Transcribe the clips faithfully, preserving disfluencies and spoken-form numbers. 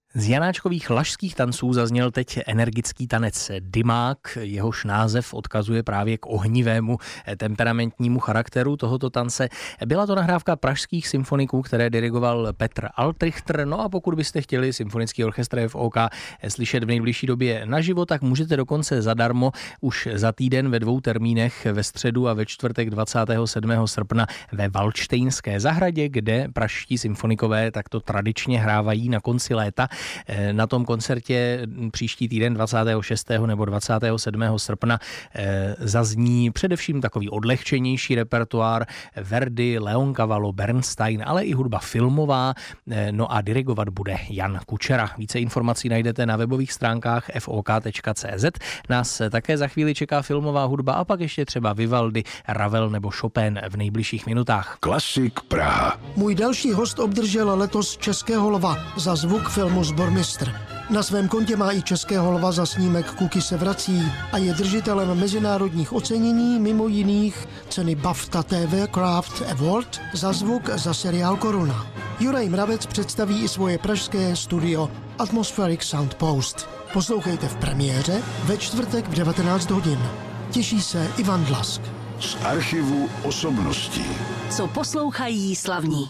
Z Janáčkových lašských tanců zazněl teď energický tanec Dymák, jehož název odkazuje právě k ohnivému temperamentnímu charakteru tohoto tance. Byla to nahrávka pražských symfoniků, které dirigoval Petr Altrichter. No a pokud byste chtěli symfonický orchestr F O K slyšet v nejbližší době naživo, tak můžete dokonce zadarmo už za týden ve dvou termínech, ve středu a ve čtvrtek dvacátého sedmého srpna ve Valdštejnské zahradě, kde pražští symfonikové takto tradičně hrávají na konci léta. Na tom koncertě příští týden dvacátého šestého nebo dvacátého sedmého srpna zazní především takový odlehčenější repertoár Verdi, Leoncavallo, Bernstein, ale i hudba filmová, no a dirigovat bude Jan Kučera. Více informací najdete na webových stránkách f o k tečka c z. Nás také za chvíli čeká filmová hudba a pak ještě třeba Vivaldi, Ravel nebo Chopin v nejbližších minutách. Klasik Praha. Můj další host obdržel letos Českého lva za zvuk filmu Sbormistr. Na svém kontě má i Českého lva za snímek Kuky se vrací a je držitelem mezinárodních ocenění, mimo jiných ceny BAFTA T V Craft Award za zvuk za seriál Koruna. Juraj Mravec představí i svoje pražské studio Atmospheric Sound Post. Poslouchejte v premiéře ve čtvrtek v devatenáct hodin. Těší se Ivan Dlask. Z archivu osobností. Co poslouchají slavní.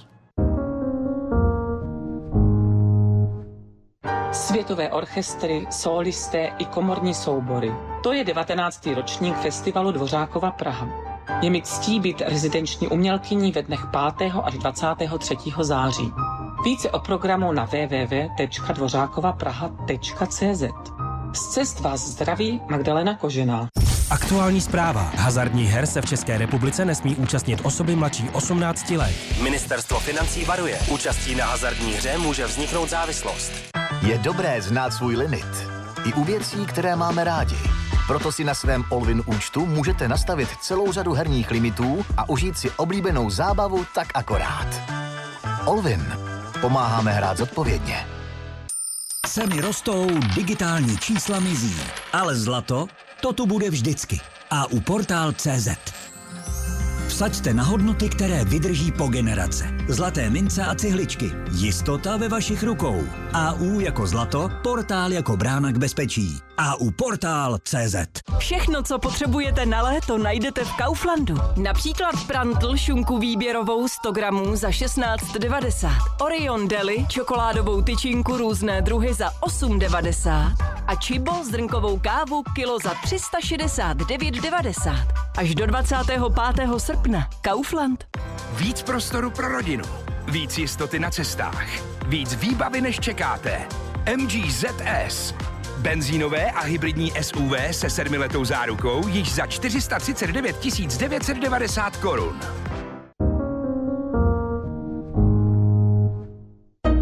Světové orchestry, sólisté i komorní soubory. To je devatenáctý ročník festivalu Dvořákova Praha. Je mi ctí být rezidenční umělkyní ve dnech pátého až dvacátého třetího září. Více o programu na w w w tečka dvořákovapraha tečka c z. Z cest vás zdraví Magdalena Kožená. Aktuální zpráva. Hazardních her se v České republice nesmí účastnit osoby mladší osmnácti let. Ministerstvo financí varuje. Účastí na hazardní hře může vzniknout závislost. Je dobré znát svůj limit. I u věcí, které máme rádi. Proto si na svém Allwyn účtu můžete nastavit celou řadu herních limitů a užít si oblíbenou zábavu tak akorát. Allwyn. Pomáháme hrát zodpovědně. Ceny rostou, digitální čísla mizí. Ale zlato, to tu bude vždycky. A u Portál tečka cé zet. Vsaďte na hodnoty, které vydrží po generace. Zlaté mince a cihličky. Jistota ve vašich rukou. A U jako zlato, Portál jako brána k bezpečí. A U Portál tečka cé zet. Všechno, co potřebujete na léto, najdete v Kauflandu. Například prantl šunku výběrovou sto gramů za šestnáct devadesát. Orion Deli čokoládovou tyčinku různé druhy za osm devadesát. A Chibo zrnkovou kávu kilo za tři sta šedesát devět devadesát. Až do dvacátého pátého srpna. Kaufland. Víc prostoru pro rodinu. Víc jistoty na cestách. Víc výbavy, než čekáte. M G Z S. Benzínové a hybridní S U V se sedmiletou zárukou již za čtyři sta třicet devět tisíc devět set devadesát korun.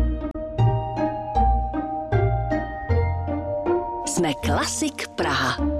Jsme Klasik Praha.